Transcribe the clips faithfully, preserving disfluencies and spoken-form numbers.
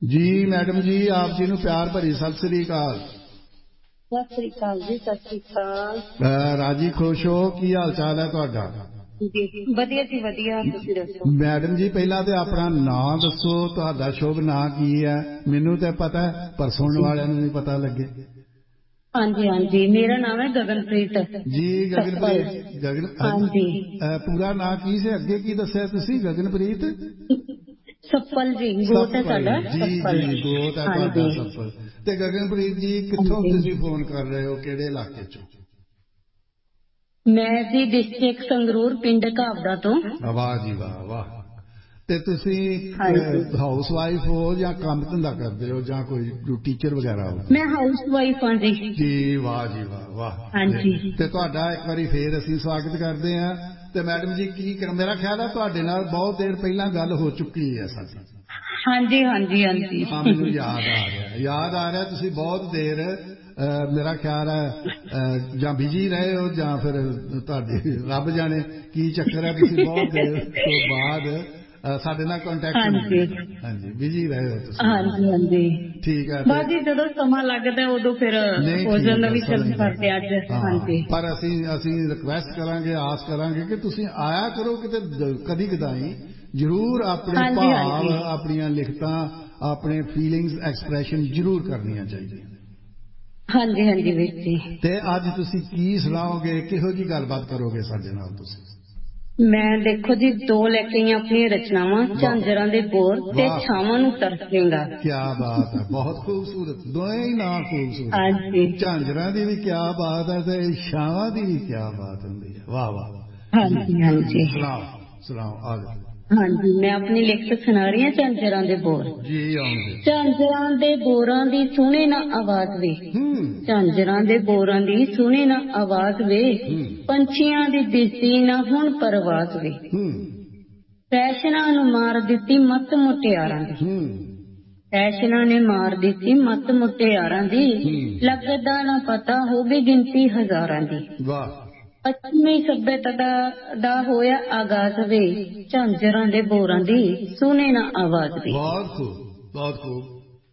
जी madam जी, आप जी नूं प्यार भरी सत श्री अकाल। सत श्री अकाल जी, सत श्री अकाल। राजी खुश हो, की हाल चाल है तुहाडा? वधिया जी वधिया, तुसीं दसो। मैडम जी पहला तो अपना नाम दसो, तुहाडा शुभ नाम की है? मैनू तो पता है पर सुनने वाले नहीं पता लगे। हाँ जी हाँ जी, मेरा नाम है गगनप्रीत जी। गगनप्रीत गगन हाँ जी। पूरा नाम की से अगे की दसिया तुसीं? गगनप्रीत सप्पल जी, गोत है साडा जी सप्पल। जी, गोत है तुहाडा सप्पल। ते गगनप्रीत जी कित्थों तुसीं फोन कर रहे हो, किहड़े इलाके चों? मैं जी डिस्ट्रिक्ट संगरूर, पिंड घावदा तो। वाह जी वाह वाह। ते तुसीं हाउस वाइफ हो या काम धंधा करदे हो या कोई टीचर वगैरह हो? मैं हाउस वाइफ हाँ जी। जी वाह जी वाह वाह। हाँ जी। ते तुहाडा एक बारी फिर असीं स्वागत करदे हां। ते मैडम जी की कर, मेरा ख्याल है तुहाडे नाल बहुत देर पहला गल हो चुकी है साडी। हाँ जी हाँ जी हाँ जी। हाँ मैनूं याद आ रहा याद आ रहा तुसीं बहुत देर आ, मेरा ख्याल है जां बिजी रहे हो जां फिर तुहाडी रब जाने की चक्कर है, तुसीं बहुत देर तो बाद साडे नाल कांटेक्ट नहीं किया। हाँ जी, बिजी रहे हो तुसीं। हाँ जी हाँ जी, ठीक है। बस जी जदों समा लगदा उदों फिर हो जांदा भी चल करते अज। हाँ जी, पर असीं असीं रिक्वेस्ट करांगे, आस करांगे कि तुसीं आया करो किते कदी कदाई, जरूर अपने भाव अपनियां लिखतां अपने फीलिंग्स एक्सप्रैशन जरूर करनियां चाहिए। हाँ जी हाँ जी वीर जी। ते अज तुसीं की सुनाओगे, किहो जी गलबात करोगे साडे नाल तुसीं? मैं देखो जी दो लेके आई अपनी रचनावां, झांजरां दे बोर ते छावां नूं तरसेगा। क्या बात है, बहुत खूबसूरत, दोए ही ना खूबसूरत। हाँ जी, झांजरां दी भी क्या बात है ते छावां दी भी क्या बात हुंदी है। वाह वाह। हाँ जी हाँ जी, सुनाओ सुनाओ आ जाओ। हाँ जी, मैं अपनी लिखत सुना रही हूं झांजरां दे बोर। जी आउंदे। झांजरां दे बोरां दी सुने ना आवाज वे, झांजरां दे बोरां दी सुने ना आवाज वे, पंछियां दी दिसदी ना हुण परवाज वे, फैशनां नूं मार दित्ती मत मुटियारां दी, फैशनां ने मार दित्ती मत मुटियारां दी, लगदा ना पता होवे गिनती हजारां दी। वाह। पश्चिमी सभ्यता दा, दा होया आगाज वे, झांजरां दे बोरां दी सुने ना आवाज वे। बहुत खूब बहुत खूब।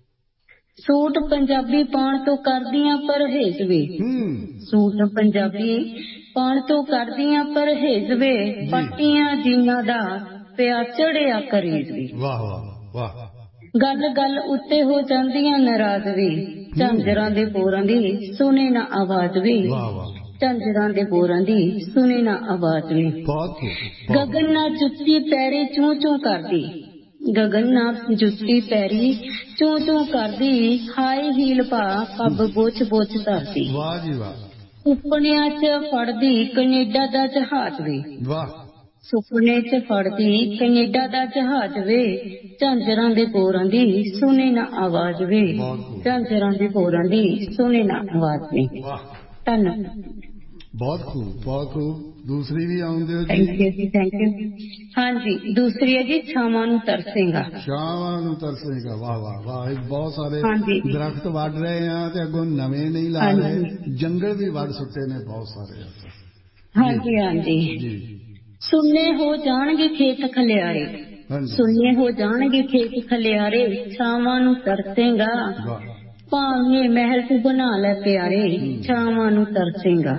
सूट पंजाबी पाण तो करदियां परहेज वे, सूट पंजाबी पाण तो करदियां परहेज वे, पट्टियां जीना दा पिया चढ़िया करीज वे। वाह वाह वाह। गल गल उत्ते हो जांदियां नाराज वे, झांजरां दे बोरां दी सुने ना आवाज वे, झांजरां दे बोरां दी सुने ना आवाज वे। गगन ना जुत्ती पैरी चूं चूं करदी, गगन ना जुत्ती पैरी चूं चूं करदी, हाई हील पा पब बोच बोच धरदी। वाह जी वाह। सुपनिया च फड़दी कनेडा दा जहाज वे, वाह। सुपने च फड़दी कनेडा दा जहाज वे, झांजरां दे बोरां दी सुने ना आवाज वे, झांजरां दे बोरां दी सुने ना आवाज वे। धन्नवाद। बहुत खूब बहुत खूब। दूसरी भी आउंदे हो जी? Thank you ji, thank you. हाँ जी, दूसरी है जी छावां नूं तरसेगा। छावां नूं तरसेगा, वाह वाह वाह। बहुत सारे दरख्त वड रहे हैं ते अगों नवे नहीं ला रहे, जंगल भी वड सुट्टे ने बहुत सारे। हाँ जी हाँ जी। सुन्ने हो जाणगे खेत खलियारे, सुन्ने हो जाणगे खेत खलियारे, छावां नूं तरसेगा, भावें महल तू बना ले प्यारे, छावां नूं तरसेगा।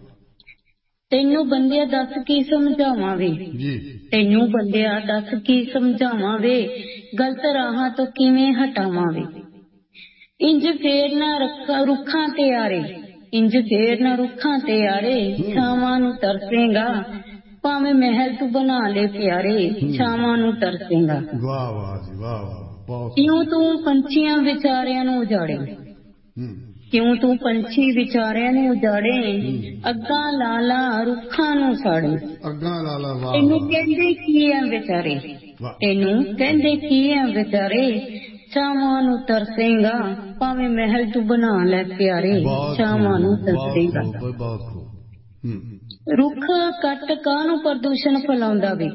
तेनू बंदिया दस की समझावां वे, तेनू बंदिया दस की समझावां वे, गलत राहां तो किवें हटावां वे। इंज फेर ना रखा रुखां ते यारे, इंज फेर ना रुखां ते यारे, छावां नूं तरसेगा, भावें महल तू बना ले प्यारे, छावां नूं तरसेगा। वाह वाह जी वाह वाह। बहुत क्यों तू पंछियां विचारियां नूं उजाड़े, क्यों तू पंछी विचारियां नूं उजाड़े, अग्गां लाला रुखां नूं साड़े, अग्गां लाला वाह। तेनू कहंदे की ऐ विचारे, तेनू कहंदे की ऐ विचारे, छावां नूं तरसेगा, भावें महल तू बना ले प्यारे, छावां नूं तरसेगा। बहुत खूब। रुख कट कानू प्रदूषण फैलाउंदा वे,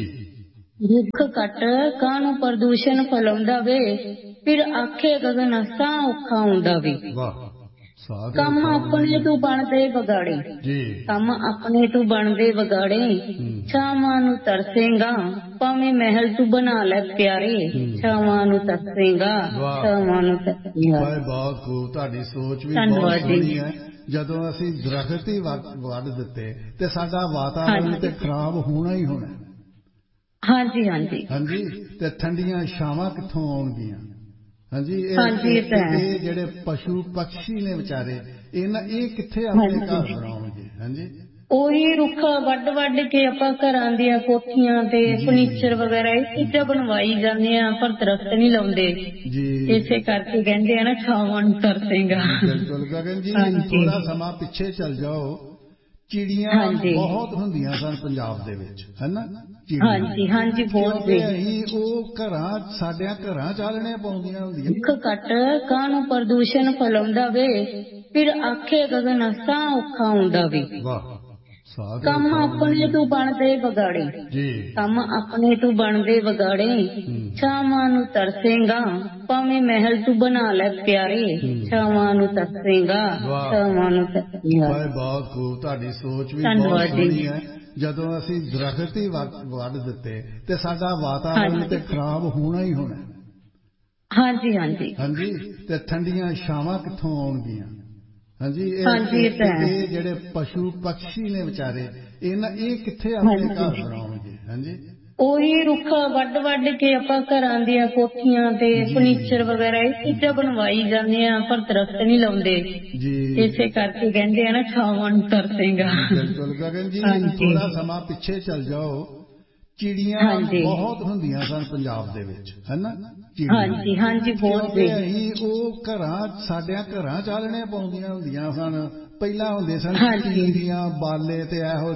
रुख कट कानू प्रदूषण फैलाउंदा वे, फिर आखे गगन सां औखा हुंदा वे। ਕੰਮ ਆਪਣੇ ਤੂੰ ਬਣਦੇ ਵਿਗਾੜੇ ਕੰਮ ਆਪਣੇ ਤੂੰ ਬਣਦੇ ਵਿਗਾੜੇ ਛਾਵਾਂ ਨੂੰ ਤਰਸੇਗਾ ਭਾਵੇਂ ਮਹਿਲ ਤੂੰ ਬਣਾ ਲੈ ਪਿਆਰੇ ਛਾਵਾਂ ਨੂੰ ਤਰਸੇਗਾ ਛਾਵਾਂ ਨੂੰ ਤਰਸੇਗਾ। ਬਹੁਤ ਖੂਬ, ਤੁਹਾਡੀ ਸੋਚ ਵੀ ਬਹੁਤ ਸੋਹਣੀ ਹੈ। ਜਦੋਂ ਅਸੀਂ ਦਰਖਤ ਹੀ ਵੱਢ ਦਿੱਤੇ ਤੇ ਸਾਡਾ ਵਾਤਾਵਰਨ ਤੇ ਖਰਾਬ ਹੋਣਾ ਹੀ ਹੋਣਾ। ਹਾਂਜੀ ਹਾਂਜੀ ਹਾਂਜੀ, ਤੇ ਠੰਡੀਆਂ ਛਾਵਾਂ ਕਿੱਥੋਂ ਆਉਣਗੀਆਂ? ਹਾਂਜੀ, ਇਹ ਜਿਹੜੇ ਪਸ਼ੂ ਪੰਛੀ ਨੇ ਵਿਚਾਰੇ ਇਹਨਾਂ ਇਹ ਕਿੱਥੇ ਆਪਣੇ ਘਰ ਬਣਾਉਣਗੇ? ਹਾਂਜੀ, ਉਹੀ ਰੁੱਖ ਵੱਢ ਵੱਢ ਕੇ ਆਪਾਂ ਘਰਾਂ ਦੀਆਂ ਕੋਠੀਆਂ ਤੇ ਫਰਨੀਚਰ ਵਗੈਰਾ ਇਹ ਚੀਜ਼ਾਂ ਬਣਵਾਈ ਜਾਂਦੇ ਆ, ਪਰ ਦਰਖਤ ਨਹੀਂ ਲਾਉਂਦੇ ਜੀ। ਇਸੇ ਕਰਕੇ ਕਹਿੰਦੇ ਆ ਨਾ ਛਾਵਾਂ ਨੂੰ ਤਰਸੇਗਾ। ਬਿਲਕੁਲ ਗਗਨ ਜੀ, ਥੋੜਾ ਸਮਾਂ ਪਿੱਛੇ ਚੱਲ ਜਾਓ, ਚਿੜੀਆਂ ਬਹੁਤ ਹੁੰਦੀਆਂ ਸਨ ਪੰਜਾਬ ਦੇ ਵਿੱਚ, ਹੈਨਾ? ਹਾਂਜੀ ਹਾਂਜੀ, ਬਹੁਤ ਅਸੀਂ ਉਹ ਘਰਾਂ ਸਾਡਿਆਂ ਘਰਾਂ ਚਾਲਣੇ ਪਾਉਂਦੀਆਂ ਹੁੰਦੀਆਂ। ਰੁੱਖ ਕੱਟ ਕਾਹਨੂੰ ਪ੍ਰਦੂਸ਼ਣ ਫੈਲਾਉਂਦਾ ਵੇ, ਫਿਰ ਆਖੇ ਗਗਨ ਸਾਂ ਔਖਾ ਹੁੰਦਾ ਵੇ। ਕੰਮ ਆਪਣੇ ਤੂੰ ਬਣਦੇ ਵਿਗਾੜੇ ਕੰਮ ਆਪਣੇ ਤੂੰ ਬਣਦੇ ਵਿਗਾੜੇ ਛਾਵਾਂ ਨੂੰ ਤਰਸੇਗਾ ਭਾਵੇਂ ਮਹਿਲ ਤੂੰ ਬਣਾ ਲੈ ਪਿਆਰੇ ਛਾਵਾਂ ਨੂੰ ਤਰਸੇਗਾ ਛਾਵਾਂ ਨੂੰ ਤਰਸੇਗਾ। ਬਹੁਤ ਖੂਬ, ਤੁਹਾਡੀ ਸੋਚ ਵੀ ਬਹੁਤ ਸੋਹਣੀ ਹੈ। ਜਦੋਂ ਅਸੀਂ ਦਰਖਤ ਹੀ ਵੱਢ ਦਿੱਤੇ ਤੇ ਸਾਡਾ ਵਾਤਾਵਰਨ ਤੇ ਖਰਾਬ ਹੋਣਾ ਹੀ ਹੋਣਾ। ਹਾਂਜੀ ਹਾਂਜੀ ਹਾਂਜੀ, ਤੇ ਠੰਡੀਆਂ ਛਾਵਾਂ ਕਿੱਥੋਂ ਆਉਣਗੀਆਂ? ਹਾਂਜੀ, ਇਹ ਜਿਹੜੇ ਪਸ਼ੂ ਪੰਛੀ ਨੇ ਵਿਚਾਰੇ ਇਹਨਾਂ ਇਹ ਕਿੱਥੇ ਆਪਣੇ ਘਰ ਬਣਾਉਣਗੇ? ਹਾਂਜੀ, ਉਹੀ ਰੁੱਖ ਵੱਢ ਵੱਢ ਕੇ ਆਪਾਂ ਘਰਾਂ ਦੀਆਂ ਕੋਠੀਆਂ ਤੇ ਫਰਨੀਚਰ ਵਗੈਰਾ ਇਹ ਚੀਜ਼ਾਂ ਬਣਵਾਈ ਜਾਂਦੇ ਆ, ਪਰ ਦਰਖਤ ਨਹੀਂ ਲਾਉਂਦੇ ਜੀ। ਇਸੇ ਕਰਕੇ ਕਹਿੰਦੇ ਆ ਨਾ ਛਾਵਾਂ ਨੂੰ ਤਰਸੇਗਾ। ਬਿਲਕੁਲ ਗਗਨ ਜੀ, ਥੋੜਾ ਸਮਾਂ ਪਿੱਛੇ ਚੱਲ ਜਾਓ, ਚਿੜੀਆਂ ਬਹੁਤ ਹੁੰਦੀਆਂ ਸਨ ਪੰਜਾਬ ਦੇ ਵਿੱਚ, ਹੈਨਾ? ਹਾਂਜੀ ਹਾਂਜੀ, ਬਹੁਤ ਅਸੀਂ ਉਹ ਘਰਾਂ ਸਾਡਿਆਂ ਘਰਾਂ ਚਾਲਣੇ ਪਾਉਂਦੀਆਂ ਹੁੰਦੀਆਂ ਸਨ। ਪਹਿਲਾਂ ਹੁੰਦੇ ਸਨ ਤੀਵੀਆਂ ਬਾਲੇ ਤੇ ਇਹੋ